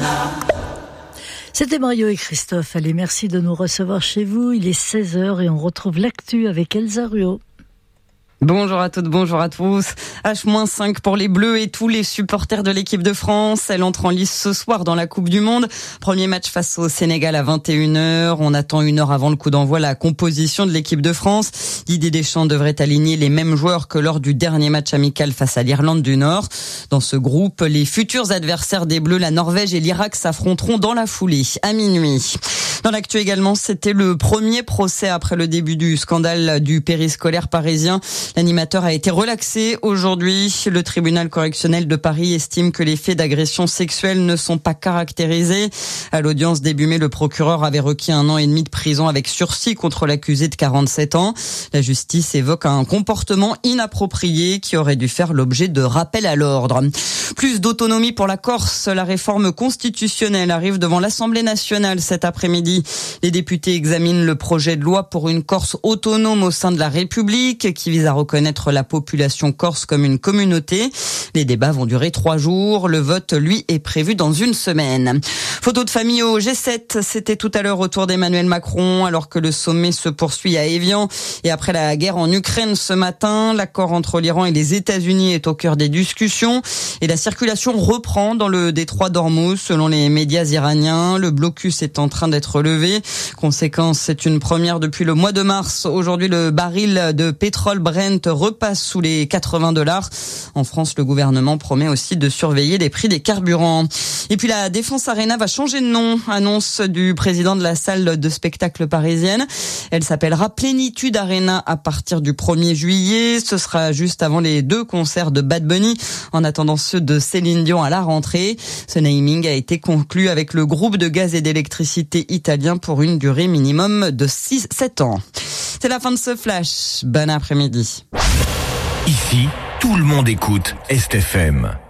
C'était Mario et Christophe. Allez, merci de nous recevoir chez vous. Il est 16h et on retrouve l'actu avec Elsa Ruot. Bonjour à toutes, bonjour à tous. H-5 pour les Bleus et tous les supporters de l'équipe de France. Elle entre en lice ce soir dans la Coupe du Monde. Premier match face au Sénégal à 21h. On attend 1 heure avant le coup d'envoi la composition de l'équipe de France. Didier Deschamps devrait aligner les mêmes joueurs que lors du dernier match amical face à l'Irlande du Nord. Dans ce groupe, les futurs adversaires des Bleus, la Norvège et l'Irak, s'affronteront dans la foulée à minuit. Dans l'actu également, c'était le premier procès après le début du scandale du périscolaire parisien. L'animateur a été relaxé aujourd'hui. Le tribunal correctionnel de Paris estime que les faits d'agression sexuelle ne sont pas caractérisés. À l'audience début mai, le procureur avait requis 1 an et demi de prison avec sursis contre l'accusé de 47 ans. La justice évoque un comportement inapproprié qui aurait dû faire l'objet de rappel à l'ordre. Plus d'autonomie pour la Corse. La réforme constitutionnelle arrive devant l'Assemblée nationale cet après-midi. Les députés examinent le projet de loi pour une Corse autonome au sein de la République qui vise à reconnaître la population corse comme une communauté. Les débats vont durer 3 jours. Le vote, lui, est prévu dans 1 semaine. Photo de famille au G7. C'était tout à l'heure au tour d'Emmanuel Macron alors que le sommet se poursuit à Évian. Et après la guerre en Ukraine ce matin, l'accord entre l'Iran et les États-Unis est au cœur des discussions. Et la circulation reprend dans le détroit d'Ormuz. Selon les médias iraniens, le blocus est en train d'être levé. Conséquence, c'est une première depuis le mois de mars. Aujourd'hui, le baril de pétrole Brent repasse sous les $80. En France, le gouvernement promet aussi de surveiller les prix des carburants. Et puis la Défense Arena va changer de nom, annonce du président de la salle de spectacle parisienne. Elle s'appellera Plénitude Arena à partir du 1er juillet. Ce sera juste avant les 2 concerts de Bad Bunny, en attendant ceux de Céline Dion à la rentrée. Ce naming a été conclu avec le groupe de gaz et d'électricité italien pour une durée minimum de 7 ans. C'est la fin de ce flash. Bon après-midi. Ici, tout le monde écoute Est FM.